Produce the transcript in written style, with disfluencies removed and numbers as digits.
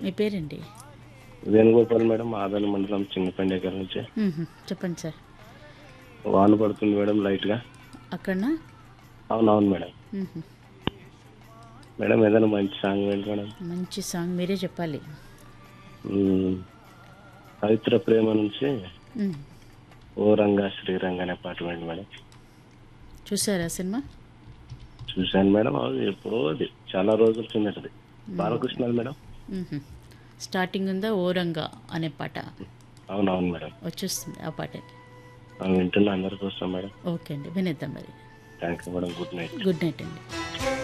మీ పేరండి? వేణుగోపాల్ మేడం, ఆదాని మండలం చింగపండి దగ్గర నుంచి. చెప్పండి సార్. వాన పడుతుంది మేడం లైట్గా. అక్కడనా? అవునవును మేడం. మ్మ్హ. మేడం ఏదైనా మంచి సాంగ్ ఏంటి మేడం? మంచి సాంగ్ మీరే చెప్పాలి. మ్మ్, పవిత్ర ప్రేమ నుంచి మ్మ్. ఓ రంగా శ్రీరంగ అనే పాట ఏంటి మేడం? చూసారా సినిమా? చూశాను మేడం, అది ఎప్పుడో, అది చాలా రోజుల కిందటది. బాలకృష్ణ మేడం. మ్మ్హ. స్టార్టింగ్ ఉందా ఓరంగా అనే పాట? అవునవును మేడం. వచ్చేస్తుంది ఆ పాట. వింటున్న అందరి కోసం మేడం. ఓకే అండి, వినేద్దాం మరి. Thank you madam, good night. Good night అండి.